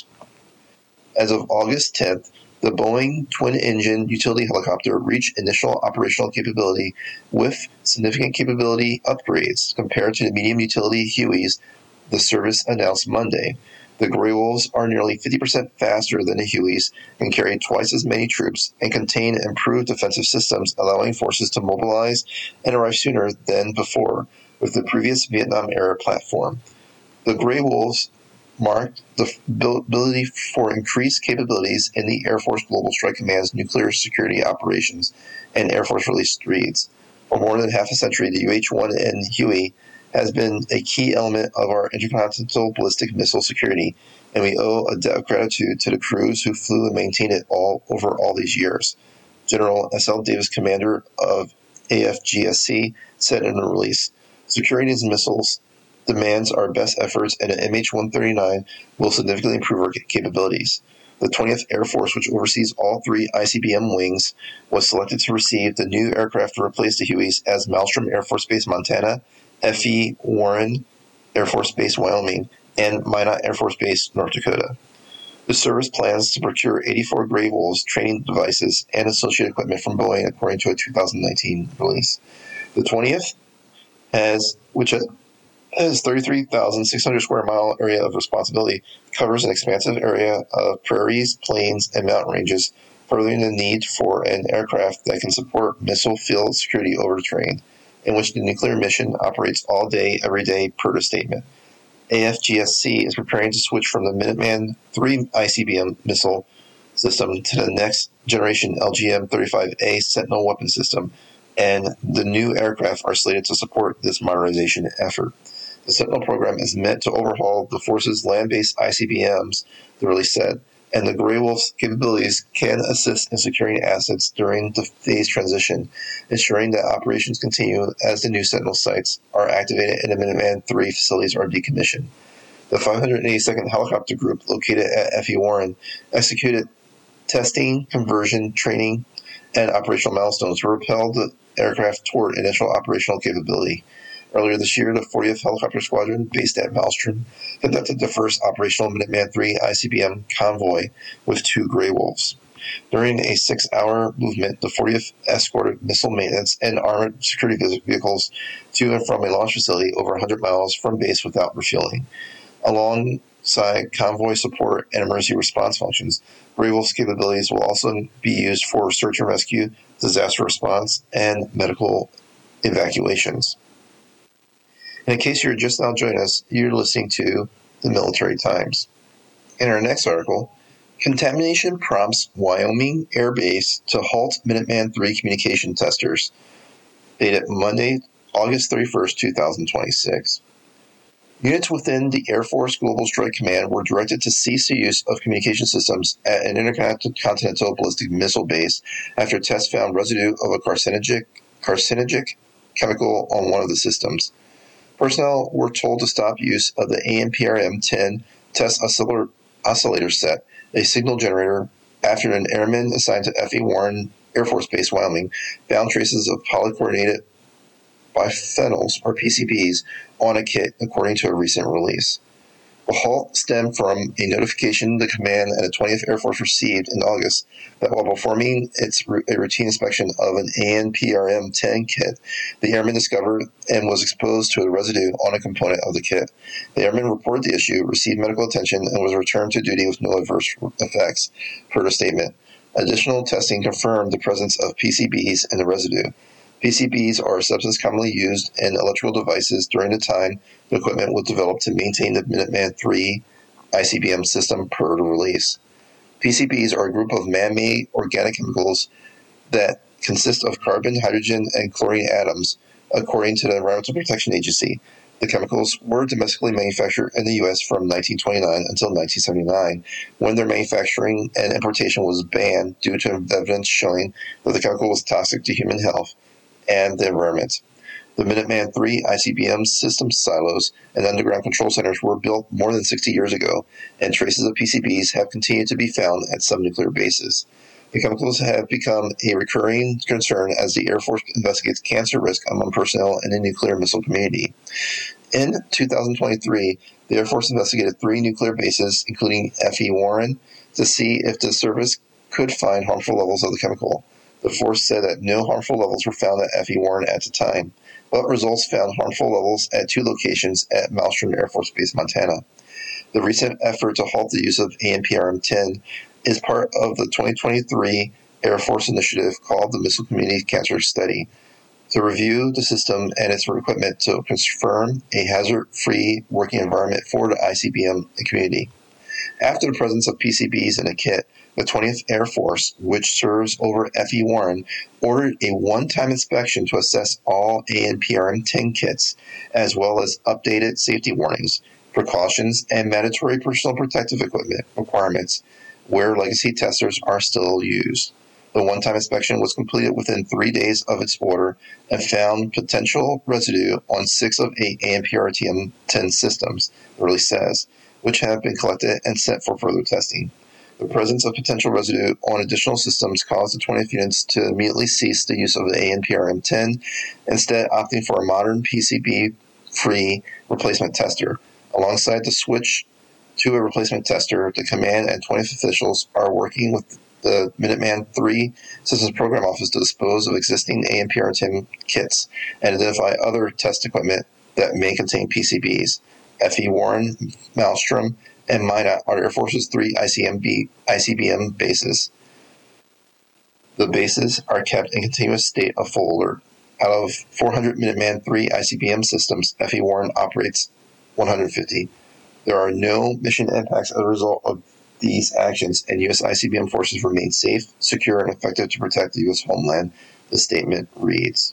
As of August 10th, the Boeing twin-engine utility helicopter reached initial operational capability with significant capability upgrades compared to the medium utility Hueys the service announced Monday. The Grey Wolves are nearly 50% faster than the Hueys, can carry twice as many troops, and contain improved defensive systems, allowing forces to mobilize and arrive sooner than before with the previous Vietnam-era platform. The Grey Wolves marked the ability for increased capabilities in the Air Force Global Strike Command's nuclear security operations and Air Force release reads. For more than half a century, the UH-1N Huey has been a key element of our intercontinental ballistic missile security, and we owe a debt of gratitude to the crews who flew and maintained it over all these years. General S.L. Davis, commander of AFGSC, said in a release, securing these missiles demands our best efforts, and the MH-139 will significantly improve our capabilities. The 20th Air Force, which oversees all three ICBM wings, was selected to receive the new aircraft to replace the Hueys as Malmstrom Air Force Base, Montana, F.E. Warren Air Force Base, Wyoming, and Minot Air Force Base, North Dakota. The service plans to procure 84 Grey Wolves training devices and associated equipment from Boeing, according to a 2019 release. The 20th which has 33,600 square mile area of responsibility, covers an expansive area of prairies, plains, and mountain ranges, furthering the need for an aircraft that can support missile field security over terrain, in which the nuclear mission operates all day, every day, per the statement. AFGSC is preparing to switch from the Minuteman III ICBM missile system to the next generation LGM-35A Sentinel weapon system, and the new aircraft are slated to support this modernization effort. The Sentinel program is meant to overhaul the force's land-based ICBMs, the release said, and the Grey Wolf's capabilities can assist in securing assets during the phase transition, ensuring that operations continue as the new Sentinel sites are activated and the Minuteman III facilities are decommissioned. The 582nd Helicopter Group, located at F.E. Warren, executed testing, conversion, training, and operational milestones to propel the aircraft toward initial operational capability. Earlier this year, the 40th Helicopter Squadron, based at Malmstrom, conducted the first operational Minuteman III ICBM convoy with 2 Grey Wolves. During a 6-hour movement, the 40th escorted missile maintenance and armored security vehicles to and from a launch facility over 100 miles from base without refueling. Alongside convoy support and emergency response functions, Grey Wolf's capabilities will also be used for search and rescue, disaster response, and medical evacuations. And in case you're just now joining us, you're listening to the Military Times. In our next article, contamination prompts Wyoming Air Base to halt Minuteman III communication testers. Dated Monday, August 31st, 2026. Units within the Air Force Global Strike Command were directed to cease the use of communication systems at an intercontinental ballistic missile base after tests found residue of a carcinogenic chemical on one of the systems. Personnel were told to stop use of the ANPRM-10 test oscillator set, a signal generator, after an airman assigned to F.E. Warren Air Force Base, Wyoming, found traces of polychlorinated biphenyls, or PCBs, on a kit, according to a recent release. The halt stemmed from a notification the command and the 20th Air Force received in August that while performing a routine inspection of an ANPRM-10 kit, the airman discovered and was exposed to a residue on a component of the kit. The airman reported the issue, received medical attention, and was returned to duty with no adverse effects, per the statement. Additional testing confirmed the presence of PCBs in the residue. PCBs are a substance commonly used in electrical devices during the time the equipment was developed to maintain the Minuteman III ICBM system, per the release. PCBs are a group of man-made organic chemicals that consist of carbon, hydrogen, and chlorine atoms, according to the Environmental Protection Agency. The chemicals were domestically manufactured in the U.S. from 1929 until 1979, when their manufacturing and importation was banned due to evidence showing that the chemical was toxic to human health and the environment. The Minuteman III ICBM system silos and underground control centers were built more than 60 years ago, and traces of PCBs have continued to be found at some nuclear bases. The chemicals have become a recurring concern as the Air Force investigates cancer risk among personnel in the nuclear missile community. In 2023, the Air Force investigated 3 nuclear bases, including F.E. Warren, to see if the service could find harmful levels of the chemical. The force said that no harmful levels were found at F.E. Warren at the time, but results found harmful levels at 2 locations at Malmstrom Air Force Base, Montana. The recent effort to halt the use of ANPRM-10 is part of the 2023 Air Force initiative called the Missile Community Cancer Study, to review the system and its equipment to confirm a hazard-free working environment for the ICBM community. After the presence of PCBs in a kit, the 20th Air Force, which serves over F.E. Warren, ordered a one-time inspection to assess all ANPRM-10 kits, as well as updated safety warnings, precautions, and mandatory personal protective equipment requirements where legacy testers are still used. The one-time inspection was completed within 3 days of its order and found potential residue on 6 of 8 ANPRM-10 systems, the release says, which have been collected and sent for further testing. The presence of potential residue on additional systems caused the 20th units to immediately cease the use of the ANPRM-10, instead opting for a modern PCB-free replacement tester. Alongside the switch to a replacement tester, the command and 20th officials are working with the Minuteman III Systems Program Office to dispose of existing ANPRM-10 kits and identify other test equipment that may contain PCBs. F.E. Warren, Malmstrom, and Minot are Air Force's 3 ICBM bases. The bases are kept in continuous state of full alert. Out of 400 Minuteman III ICBM systems, F.E. Warren operates 150. There are no mission impacts as a result of these actions, and U.S. ICBM forces remain safe, secure, and effective to protect the U.S. homeland, the statement reads.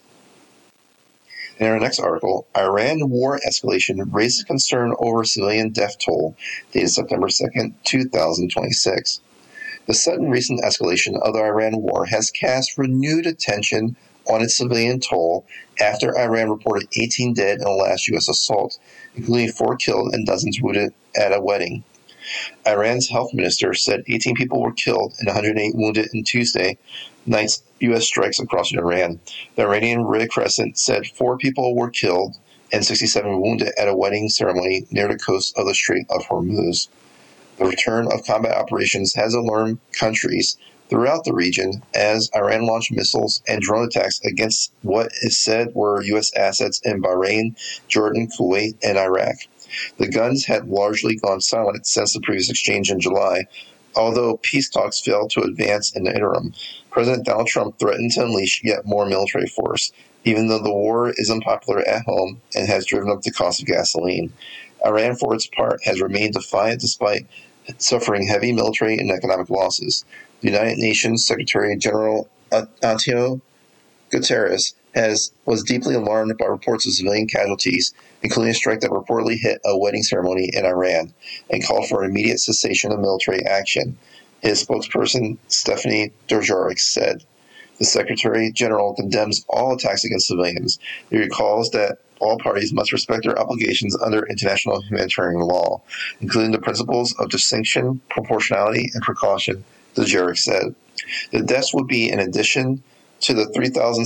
In our next article, Iran war escalation raises concern over civilian death toll, dated September 2, 2026. The sudden recent escalation of the Iran war has cast renewed attention on its civilian toll after Iran reported 18 dead in the last U.S. assault, including 4 killed and dozens wounded at a wedding. Iran's health minister said 18 people were killed and 108 wounded in Tuesday night's U.S. strikes across Iran. The Iranian Red Crescent said 4 people were killed and 67 wounded at a wedding ceremony near the coast of the Strait of Hormuz. The return of combat operations has alarmed countries throughout the region as Iran launched missiles and drone attacks against what is said were U.S. assets in Bahrain, Jordan, Kuwait, and Iraq. The guns had largely gone silent since the previous exchange in July, although peace talks failed to advance in the interim. President Donald Trump threatened to unleash yet more military force, even though the war is unpopular at home and has driven up the cost of gasoline. Iran, for its part, has remained defiant despite suffering heavy military and economic losses. The United Nations Secretary General Antonio Guterres was deeply alarmed by reports of civilian casualties, including a strike that reportedly hit a wedding ceremony in Iran, and called for an immediate cessation of military action. His spokesperson, Stephanie Dujarric, said. The Secretary General condemns all attacks against civilians. He recalls that all parties must respect their obligations under international humanitarian law, including the principles of distinction, proportionality, and precaution, Dujarric said. The deaths would be in addition to the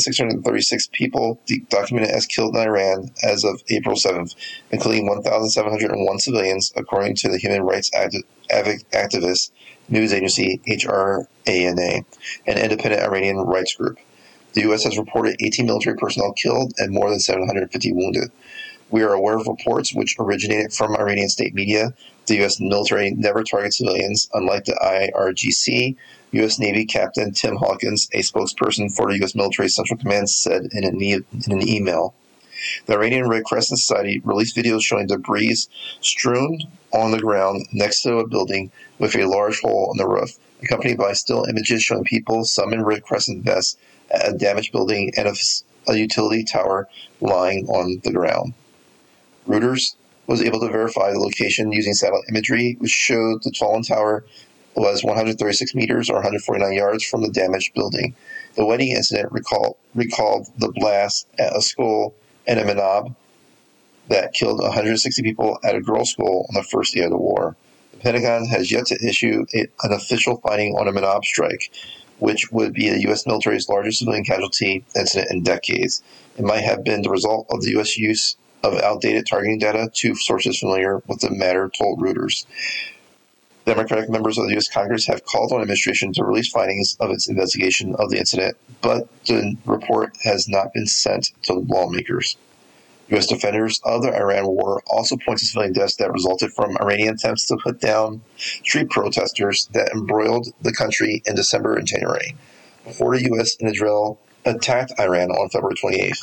3,636 people documented as killed in Iran as of April 7th, including 1,701 civilians, according to the human rights activist news agency HRANA, an independent Iranian rights group. The U.S. has reported 18 military personnel killed and more than 750 wounded. We are aware of reports which originated from Iranian state media. The U.S. military never targets civilians, unlike the IRGC. U.S. Navy Captain Tim Hawkins, a spokesperson for the U.S. Military Central Command, said in an email. The Iranian Red Crescent Society released videos showing debris strewn on the ground next to a building with a large hole in the roof, accompanied by still images showing people, some in Red Crescent vests, at a damaged building and a utility tower lying on the ground. Reuters was able to verify the location using satellite imagery, which showed the fallen tower was 136 meters or 149 yards from the damaged building. The wedding incident recalled the blast at a school in a Manab that killed 160 people at a girls' school on the first day of the war. The Pentagon has yet to issue an official finding on a Manab strike, which would be the U.S. military's largest civilian casualty incident in decades. It might have been the result of the U.S. use of outdated targeting data, two sources familiar with the matter told Reuters. Democratic members of the U.S. Congress have called on the administration to release findings of its investigation of the incident, but the report has not been sent to lawmakers. U.S. defenders of the Iran war also point to civilian deaths that resulted from Iranian attempts to put down street protesters that embroiled the country in December and January, before the U.S. and Israel attacked Iran on February 28th.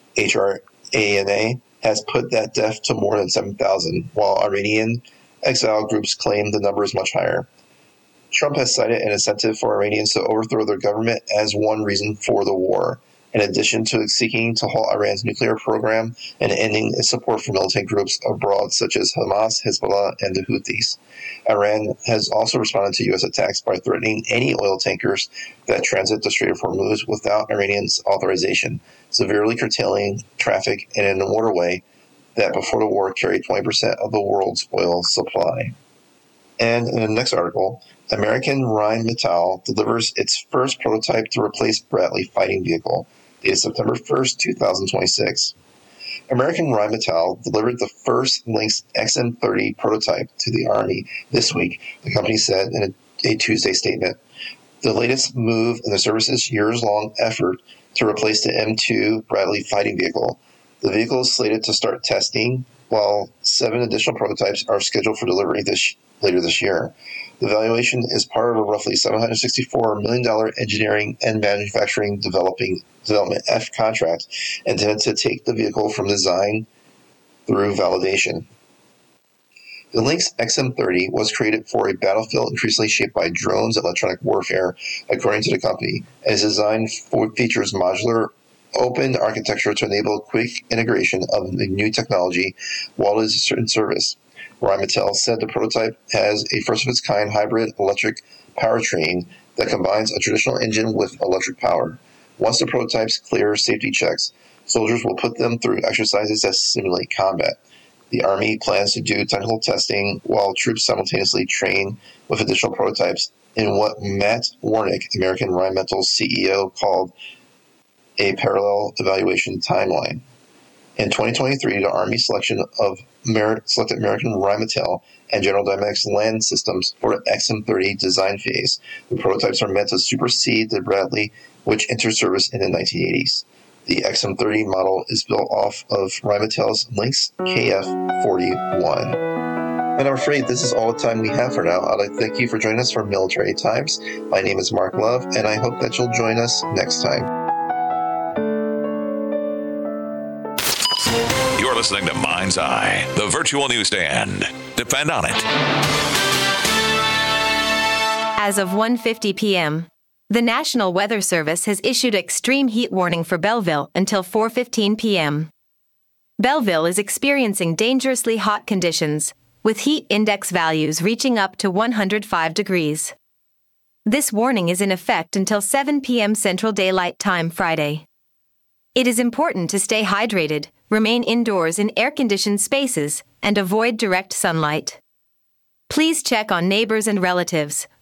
HRANA has put that death to more than 7,000, while Iranian exile groups claim the number is much higher. Trump has cited an incentive for Iranians to overthrow their government as one reason for the war, in addition to seeking to halt Iran's nuclear program and ending its support for militant groups abroad such as Hamas, Hezbollah, and the Houthis. Iran has also responded to U.S. attacks by threatening any oil tankers that transit the Strait of Hormuz without Iranians' authorization, severely curtailing traffic in a waterway that before the war carried 20% of the world's oil supply. And in the next article, American Rheinmetall delivers its first prototype to replace Bradley fighting vehicle, dated September 1st, 2026. American Rheinmetall delivered the first Lynx XM30 prototype to the Army this week, the company said in a Tuesday statement. The latest move in the service's years-long effort to replace the M2 Bradley fighting vehicle. The vehicle is slated to start testing, while 7 additional prototypes are scheduled for delivery later this year. The evaluation is part of a roughly $764 million engineering and manufacturing development F contract intended to take the vehicle from design through validation. The Lynx XM30 was created for a battlefield increasingly shaped by drones and electronic warfare, according to the company, and its design features modular open architecture to enable quick integration of the new technology while it is in service. Rheinmetall said the prototype has a first-of-its-kind hybrid electric powertrain that combines a traditional engine with electric power. Once the prototypes clear safety checks, soldiers will put them through exercises that simulate combat. The Army plans to do technical testing while troops simultaneously train with additional prototypes in what Matt Warnick, American Rheinmetall's CEO, called a parallel evaluation timeline. In 2023, the Army selected American Rheinmetall and General Dynamics Land Systems for the XM30 design phase. The prototypes are meant to supersede the Bradley, which entered service in the 1980s. The XM30 model is built off of Rheinmetall's Lynx KF-41. And I'm afraid this is all the time we have for now. I'd like to thank you for joining us for Military Times. My name is Mark Love, and I hope that you'll join us next time. You're listening to Mind's Eye, the virtual newsstand. Depend on it. As of 1:50 p.m., The National Weather Service has issued extreme heat warning for Belleville until 4:15 p.m. Belleville is experiencing dangerously hot conditions, with heat index values reaching up to 105 degrees. This warning is in effect until 7 p.m. Central Daylight Time Friday. It is important to stay hydrated, remain indoors in air-conditioned spaces, and avoid direct sunlight. Please check on neighbors and relatives,